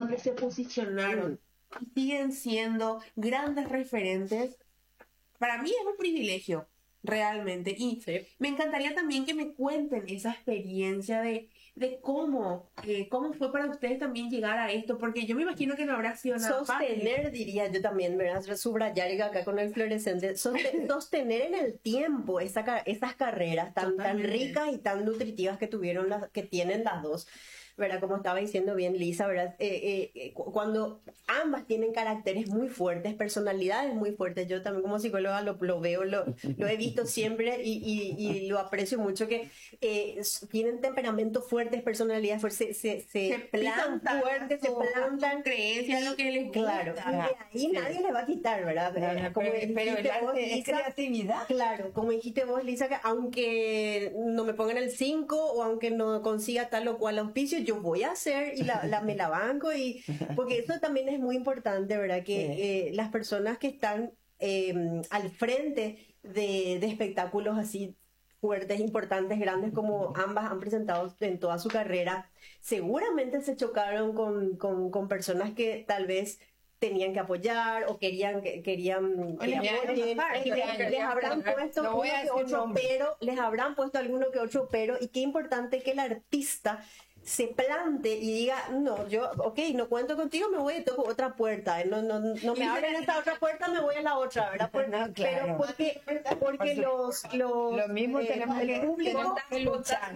donde se posicionaron y siguen siendo grandes referentes, para mí es un privilegio, realmente. Y me encantaría también que me cuenten esa experiencia de cómo fue para ustedes también llegar a esto, porque yo me imagino que no habrá sido nada sostener, fácil. diría yo también, ¿verdad? Subrayar y acá con el fluorescente, sostener en el tiempo esas carreras tan ricas y tan nutritivas que que tienen las dos. ¿Verdad? Como estaba diciendo bien Lisa, ¿verdad? Cuando ambas tienen caracteres muy fuertes, personalidades muy fuertes, yo también como psicóloga lo veo, lo he visto siempre y lo aprecio mucho, que tienen temperamentos fuertes, personalidades fuertes, se plantan fuertes, se plantan. Creencias, lo que les gusta. Claro, y de ahí nadie les va a quitar, ¿verdad? Como pero vos, es Lisa, creatividad. claro, como dijiste vos, Lisa, que aunque no me pongan el 5 o aunque no consiga tal o cual auspicio, yo voy a hacer y me la banco, porque eso también es muy importante, ¿verdad? Que las personas que están al frente de espectáculos así fuertes, importantes, grandes, como ambas han presentado en toda su carrera, seguramente se chocaron con personas que tal vez tenían que apoyar o querían que apoyen, les habrán puesto no voy a decir les habrán puesto alguno que otro pero, y qué importante que el artista se plante y diga, no, yo, no cuento contigo, me voy y toco otra puerta, no me abren esta otra puerta, me voy a la otra, ¿verdad? No, claro. Pero porque lo mismo tenemos el público que luchar.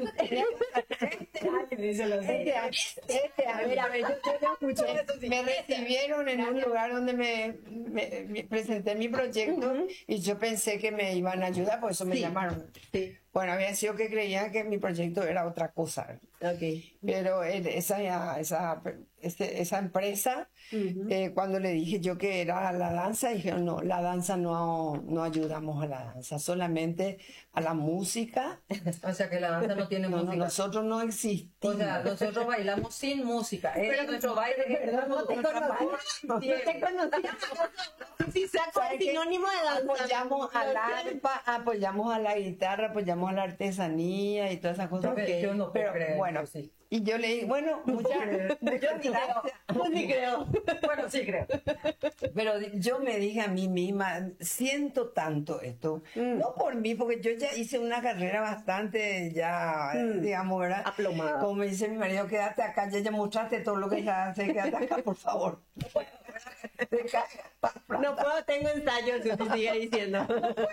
A ver, yo escucho. Me recibieron en un lugar donde me presenté mi proyecto y yo pensé que me iban a ayudar, por eso me llamaron. Sí. Bueno, había sido que creían que mi proyecto era otra cosa. Okay. Pero esa empresa, cuando le dije yo que era la danza, dijeron, no, la danza no ayudamos a la danza, solamente a la música. O sea que la danza no tiene música. Nosotros no existimos. O sea, nosotros bailamos sin música. Nuestro baile es verdad. No te conocía. Si saco el sinónimo de danza. Apoyamos al arpa, apoyamos a la guitarra, apoyamos a la artesanía y todas esas cosas. Yo no puedo creer. Bueno, Sí. y yo le dije, bueno, muchas gracias. Sí creo. Bueno, sí creo. Pero yo me dije a mí misma, siento tanto esto, no por mí, porque yo ya hice una carrera bastante ya, digamos, ¿verdad? Aplomada. Como me dice mi marido, quédate acá, ya mostraste todo lo que ya hace, quédate acá, por favor. No puedo, tengo ensayos, tú sigue diciendo.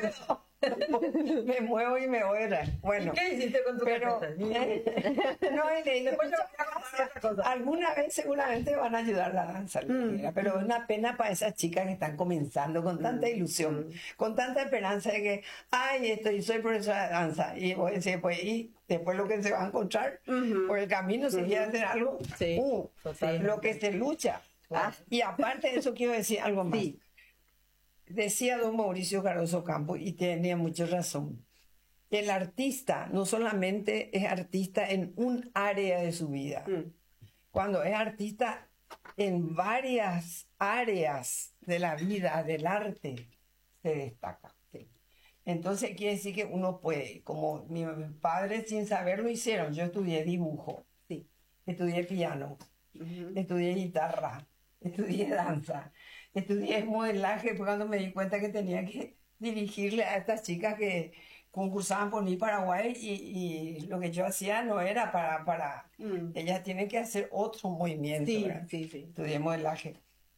Me muevo y me voy. Bueno, ¿Qué hiciste con tu carpeta? no, y le Después alguna vez seguramente van a ayudar la danza, pero es una pena para esas chicas que están comenzando con tanta ilusión, con tanta esperanza de que, y soy profesora de danza, y voy a decir, pues, y después lo que se va a encontrar por el camino, si quiere hacer algo, lo que se lucha. Y aparte de eso quiero decir algo más. Sí. Decía don Mauricio Garoso Campos, y tenía mucha razón, el artista no solamente es artista en un área de su vida, cuando es artista en varias áreas de la vida, del arte, se destaca. Entonces quiere decir que uno puede, como mi padre sin saber lo hicieron, yo estudié dibujo, estudié piano, estudié guitarra, estudié danza, estudié modelaje, porque cuando me di cuenta que tenía que dirigirle a estas chicas que concursaban por mi Paraguay y lo que yo hacía no era para ellas tienen que hacer otro movimiento. Estudié modelaje.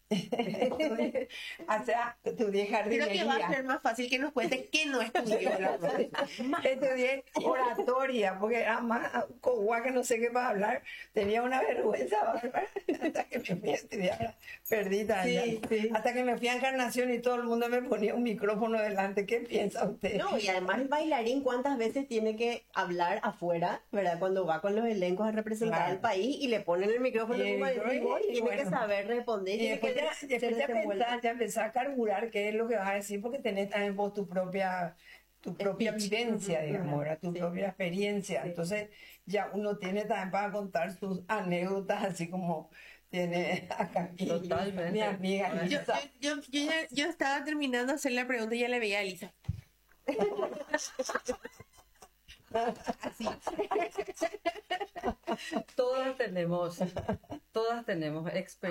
O sea, estudié jardinería. Creo que va a ser más fácil que nos cuente que no estudió. Estudié oratoria, porque era más coguá que no sé qué va a hablar. Tenía una vergüenza bárbara hasta que me fui a estudiar. Perdida. Hasta que me fui a Encarnación y todo el mundo me ponía un micrófono delante. ¿Qué piensa usted? No, y además el bailarín, ¿cuántas veces tiene que hablar afuera, verdad? Cuando va con los elencos a representar al país y le ponen el micrófono y tiene que saber responder. Y después ya empezás a carburar qué es lo que vas a decir, porque tenés también vos tu propia vivencia, digamos, ¿verdad? Tu propia experiencia. Entonces ya uno tiene también para contar sus anécdotas, así como tiene acá mi amiga Lisa. Yo estaba terminando de hacer la pregunta y ya le veía a Lisa. Así. Todas tenemos experiencia.